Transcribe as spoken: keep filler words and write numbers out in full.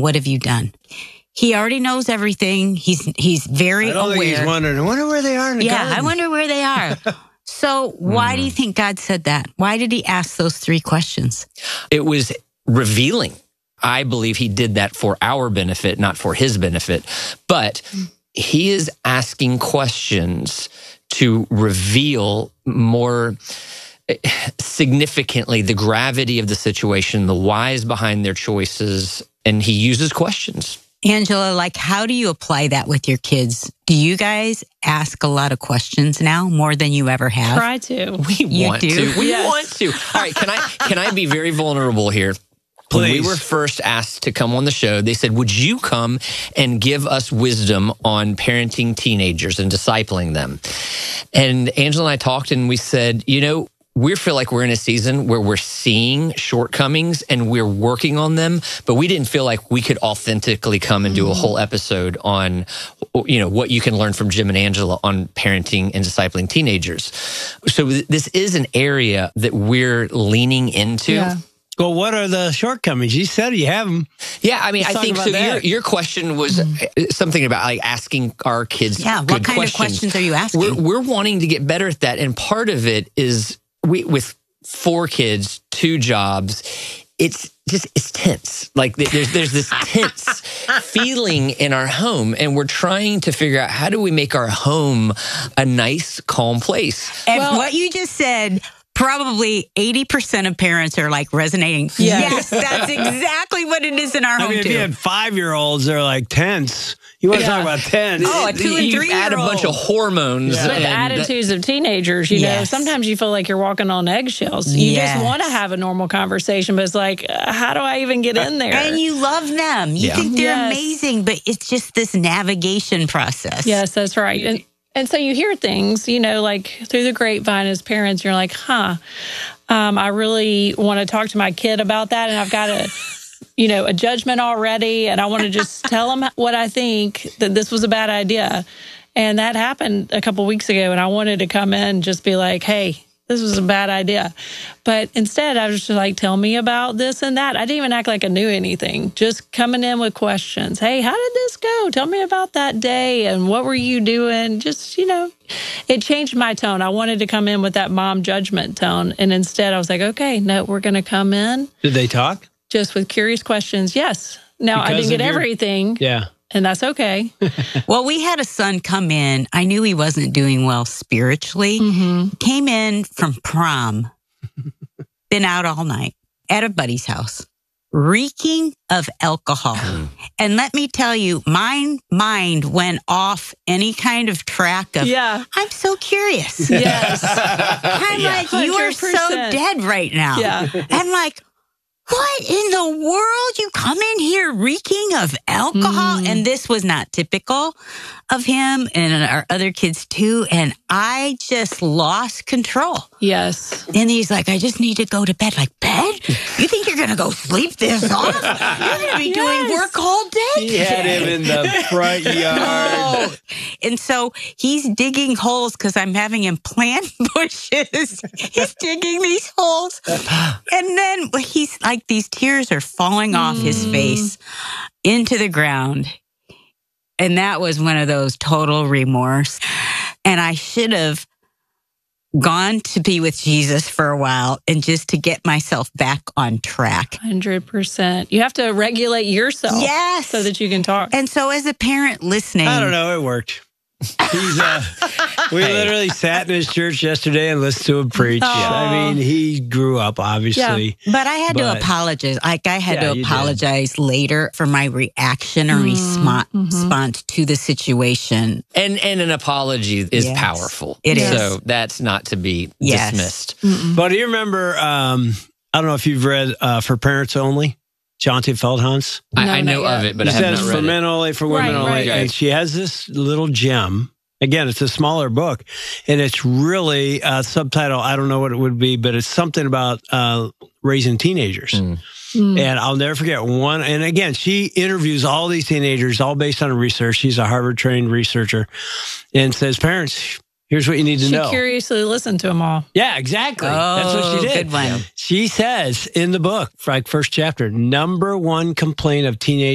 what have you done? He already knows everything. He's he's very I don't aware. think he's wondering, I wonder where they are in the yeah, garden. I wonder where they are. So why mm. do you think God said that? Why did he ask those three questions? It was revealing. I believe he did that for our benefit, not for his benefit. But he is asking questions to reveal more significantly the gravity of the situation, the whys behind their choices, and he uses questions. Angela, like, how do you apply that with your kids? Do you guys ask a lot of questions now, more than you ever have? Try to. We you want do? to. We yes. want to. All right, can I can I be very vulnerable here? When Please. we were first asked to come on the show, they said, would you come and give us wisdom on parenting teenagers and discipling them? And Angela and I talked and we said, you know, we feel like we're in a season where we're seeing shortcomings and we're working on them, but we didn't feel like we could authentically come and do a whole episode on, you know, what you can learn from Jim and Angela on parenting and discipling teenagers. So this is an area that we're leaning into. Yeah. Well, what are the shortcomings? You said you have them. Yeah, I mean, Let's I think so. Your, your question was mm. something about like asking our kids. Yeah, good what kind questions. of questions are you asking? We're, we're wanting to get better at that, and part of it is we with four kids, two jobs. It's just it's tense. Like there's there's this tense feeling in our home, and we're trying to figure out how do we make our home a nice, calm place. And well, what you just said. Probably eighty percent of parents are like resonating. Yes. Yes, that's exactly what it is in our I home mean, if too. you had five-year-olds, they're like tense. You want to Yeah. talk about tense? Oh, a two and You three add a year old. bunch of hormones. Yeah. But the and attitudes of teenagers, you know, Yes. sometimes you feel like you're walking on eggshells. You Yes. just want to have a normal conversation, but it's like, uh, how do I even get in there? And you love them. You Yeah. think they're Yes. amazing, but it's just this navigation process. Yes, that's right. And, and so you hear things, you know, like through the grapevine as parents, you're like, huh, um, I really want to talk to my kid about that. And I've got a, you know, a judgment already. And I want to just tell them what I think, that this was a bad idea. And that happened a couple weeks ago. And I wanted to come in and just be like, hey, this was a bad idea. But instead, I was just like, tell me about this and that. I didn't even act like I knew anything. Just coming in with questions. Hey, how did this go? Tell me about that day and what were you doing? Just, you know, it changed my tone. I wanted to come in with that mom judgment tone. And instead, I was like, okay, no, we're going to come in. Did they talk? Just with curious questions. Yes. Now, Because I didn't get of your- everything. Yeah. And that's okay. Well, we had a son come in. I knew he wasn't doing well spiritually. Mm-hmm. Came in from prom, been out all night at a buddy's house, reeking of alcohol. And let me tell you, my mind went off any kind of track of, Yeah. I'm so curious. Yes. I'm Yeah. like, you are so one hundred percent. dead right now. Yeah. I'm like, what in the world? You come in here reeking of alcohol? Mm. And this was not typical of him and our other kids too. And I just lost control. Yes. And he's like, I just need to go to bed. Like, bed? You think you're going to go sleep this off? You're going to be doing Yes. work all day. He had him in the front yard. Oh. And so he's digging holes because I'm having him plant bushes. He's digging these holes. And then he's like, these tears are falling off his face into the ground. And that was one of those total remorse. And I should have gone to be with Jesus for a while and just to get myself back on track. one hundred percent. You have to regulate yourself. Yes. So that you can talk. And so as a parent listening, I don't know. It worked. He's, uh, we literally sat in his church yesterday and listened to him preach. Oh. I mean, he grew up, obviously. but I had But- to apologize. Like I had Yeah, to you did. apologize later for my reaction or resmo- response to the situation. And and an apology is Yes. powerful. It is. So that's not to be Yes. dismissed. But do you remember, um, I don't know if you've read uh, For Parents Only, Jonty Feldhans? No, I, I know not of yet. it, but He I have says not for read it. men only, for women Right, only. right. And she has this little gem. Again, it's a smaller book, and it's really uh, subtitle. I don't know what it would be, but it's something about uh, raising teenagers. Mm. Mm. And I'll never forget one. And again, she interviews all these teenagers, all based on research. She's a Harvard trained researcher, and says, "Parents, here's what you need to She know." curiously listened to them all. Yeah, exactly. That's what she Oh, did. good one. She says in the book, like first chapter, number one complaint of teenage